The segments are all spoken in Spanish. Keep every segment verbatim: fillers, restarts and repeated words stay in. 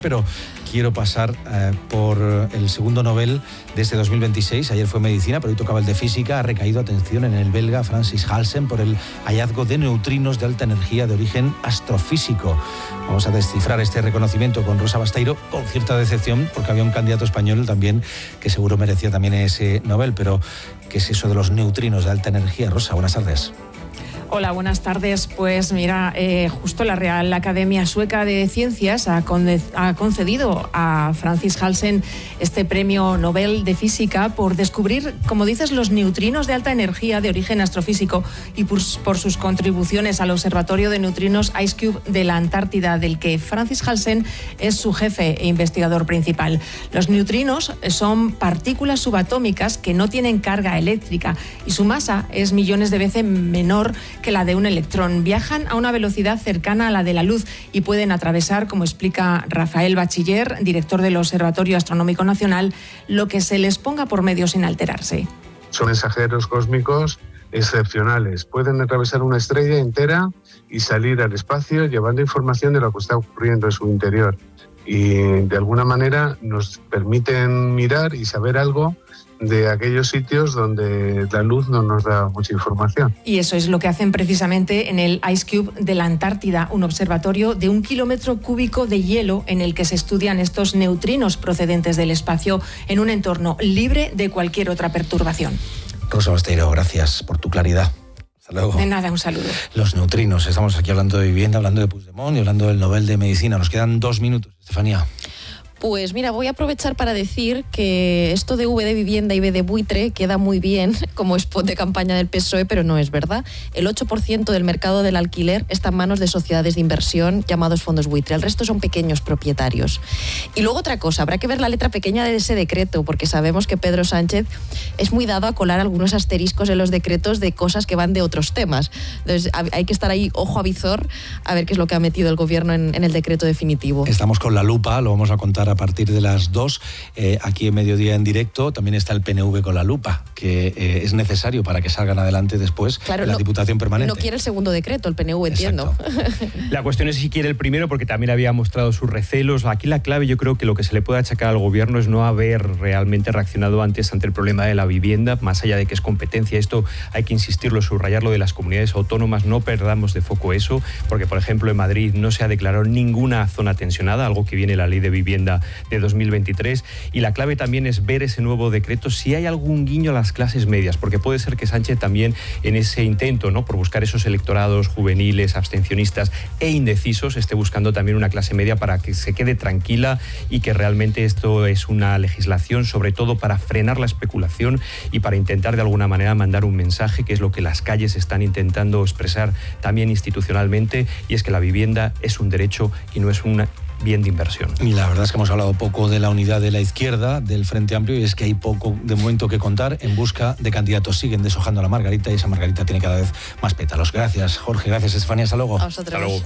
Pero quiero pasar eh, por el segundo Nobel de este dos mil veintiséis. Ayer fue medicina, pero hoy tocaba el de física. Ha recaído, atención, en el belga Francis Halsen por el hallazgo de neutrinos de alta energía de origen astrofísico. Vamos a descifrar este reconocimiento con Rosa Basteiro, con cierta decepción, porque había un candidato español también que seguro merecía también ese Nobel. Pero, ¿qué es eso de los neutrinos de alta energía? Rosa, buenas tardes. Hola, buenas tardes. Pues mira, eh, justo la Real Academia Sueca de Ciencias ha, conde- ha concedido a Francis Halsen este premio Nobel de Física por descubrir, como dices, los neutrinos de alta energía de origen astrofísico y por, por sus contribuciones al Observatorio de Neutrinos IceCube de la Antártida, del que Francis Halsen es su jefe e investigador principal. Los neutrinos son partículas subatómicas que no tienen carga eléctrica y su masa es millones de veces menor que la de un electrón. Viajan a una velocidad cercana a la de la luz y pueden atravesar, como explica Rafael Bachiller, director del Observatorio Astronómico Nacional, lo que se les ponga por medio sin alterarse. Son mensajeros cósmicos excepcionales. Pueden atravesar una estrella entera y salir al espacio llevando información de lo que está ocurriendo en su interior. Y de alguna manera nos permiten mirar y saber algo de aquellos sitios donde la luz no nos da mucha información. Y eso es lo que hacen precisamente en el IceCube de la Antártida, un observatorio de un kilómetro cúbico de hielo en el que se estudian estos neutrinos procedentes del espacio en un entorno libre de cualquier otra perturbación. Rosa Basteiro, gracias por tu claridad. Hasta luego. De nada, un saludo. Los neutrinos, estamos aquí hablando de vivienda, hablando de Puigdemont y hablando del Nobel de Medicina. Nos quedan dos minutos, Estefanía. Pues mira, voy a aprovechar para decir que esto de V de vivienda y B de buitre queda muy bien como spot de campaña del P S O E, pero no es verdad. El ocho por ciento del mercado del alquiler está en manos de sociedades de inversión llamados fondos buitre. El resto son pequeños propietarios. Y luego otra cosa, habrá que ver la letra pequeña de ese decreto, porque sabemos que Pedro Sánchez es muy dado a colar algunos asteriscos en los decretos de cosas que van de otros temas. Entonces hay que estar ahí ojo a visor a ver qué es lo que ha metido el gobierno en, en el decreto definitivo. Estamos con la lupa, lo vamos a contar a partir de las dos, eh, aquí en Mediodía en directo. También está el P N V con la lupa, que eh, es necesario para que salgan adelante después claro, de la no, Diputación Permanente. No quiere el segundo decreto, el P N V, entiendo. La cuestión es si quiere el primero, porque también había mostrado sus recelos. Aquí la clave, yo creo que lo que se le puede achacar al gobierno es no haber realmente reaccionado antes ante el problema de la vivienda, más allá de que es competencia. Esto hay que insistirlo, subrayarlo de las comunidades autónomas, no perdamos de foco eso, porque por ejemplo en Madrid no se ha declarado ninguna zona tensionada, algo que viene la Ley de Vivienda de dos mil veintitrés, y la clave también es ver ese nuevo decreto si hay algún guiño a las clases medias, porque puede ser que Sánchez también en ese intento, ¿no?, por buscar esos electorados juveniles, abstencionistas e indecisos, esté buscando también una clase media para que se quede tranquila y que realmente esto es una legislación sobre todo para frenar la especulación y para intentar de alguna manera mandar un mensaje, que es lo que las calles están intentando expresar también institucionalmente, y es que la vivienda es un derecho y no es una bien de inversión. Y la verdad es que hemos hablado poco de la unidad de la izquierda, del Frente Amplio, y es que hay poco de momento que contar en busca de candidatos. Siguen deshojando la margarita y esa margarita tiene cada vez más pétalos. Gracias, Jorge. Gracias, Estefanía. Hasta luego. A vosotros. Hasta luego.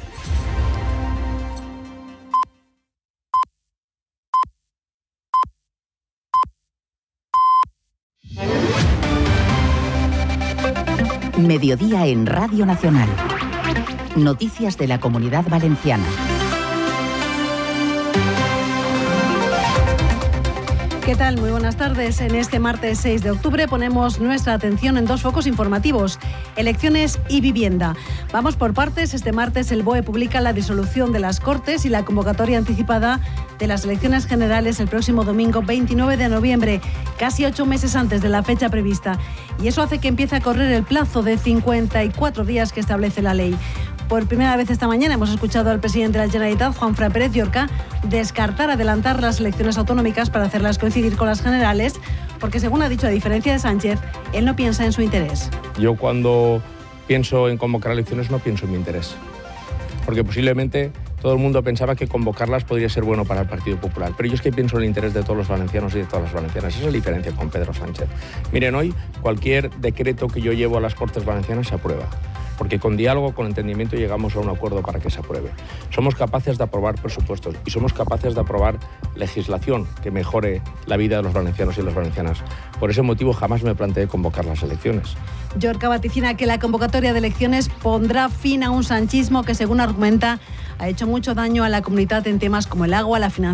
Mediodía en Radio Nacional. Noticias de la Comunidad Valenciana. ¿Qué tal? Muy buenas tardes. En este martes seis de octubre ponemos nuestra atención en dos focos informativos: elecciones y vivienda. Vamos por partes. Este martes el B O E publica la disolución de las Cortes y la convocatoria anticipada de las elecciones generales el próximo domingo veintinueve de noviembre, casi ocho meses antes de la fecha prevista. Y eso hace que empiece a correr el plazo de cincuenta y cuatro días que establece la ley. Por primera vez esta mañana hemos escuchado al presidente de la Generalitat, Juanfran Pérez Llorca, descartar adelantar las elecciones autonómicas para hacerlas coincidir con las generales, porque según ha dicho, a diferencia de Sánchez, él no piensa en su interés. Yo cuando pienso en convocar elecciones no pienso en mi interés, porque posiblemente todo el mundo pensaba que convocarlas podría ser bueno para el Partido Popular, pero yo es que pienso en el interés de todos los valencianos y de todas las valencianas. Esa es la diferencia con Pedro Sánchez. Miren, hoy cualquier decreto que yo llevo a las Cortes Valencianas se aprueba. porque con diálogo, con entendimiento llegamos a un acuerdo para que se apruebe. Somos capaces de aprobar presupuestos y somos capaces de aprobar legislación que mejore la vida de los valencianos y las valencianas. Por ese motivo jamás me planteé convocar las elecciones. Llorca vaticina que la convocatoria de elecciones pondrá fin a un sanchismo que, según argumenta, ha hecho mucho daño a la comunidad en temas como el agua, la financiación